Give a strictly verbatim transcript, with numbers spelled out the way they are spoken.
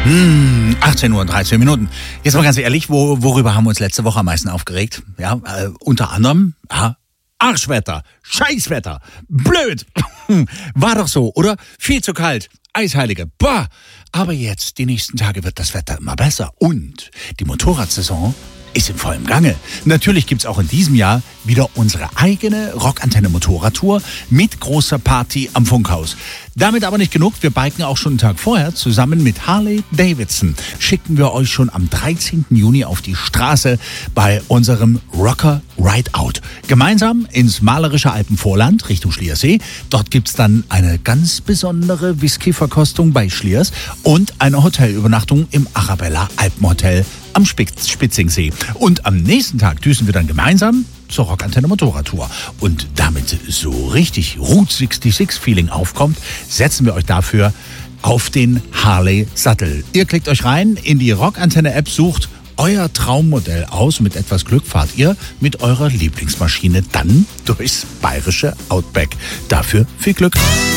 Hm, achtzehn Uhr und dreizehn Minuten. Jetzt mal ganz ehrlich, wo, worüber haben wir uns letzte Woche am meisten aufgeregt? Ja, äh, unter anderem, ja, Arschwetter, Scheißwetter, blöd. War doch so, oder? Viel zu kalt, Eisheilige, boah. Aber jetzt, die nächsten Tage wird das Wetter immer besser und die Motorradsaison ist im vollen Gange. Natürlich gibt's auch in diesem Jahr wieder unsere eigene Rockantenne Motorradtour mit großer Party am Funkhaus. Damit aber nicht genug, wir biken auch schon einen Tag vorher zusammen mit Harley Davidson. Schicken wir euch schon am dreizehnten Juni auf die Straße bei unserem Rocker Rideout. Gemeinsam ins malerische Alpenvorland Richtung Schliersee. Dort gibt's dann eine ganz besondere Whisky-Verkostung bei Schliers und eine Hotelübernachtung im Arabella Alpenhotel am Spitz- Spitzingsee. Und am nächsten Tag düsen wir dann gemeinsam zur Rockantenne Motorradtour. Und damit so richtig Route sechsundsechzig Feeling aufkommt, setzen wir euch dafür auf den Harley Sattel. Ihr klickt euch rein in die Rockantenne App, sucht euer Traummodell aus und mit etwas Glück fahrt ihr mit eurer Lieblingsmaschine dann durchs bayerische Outback. Dafür viel Glück.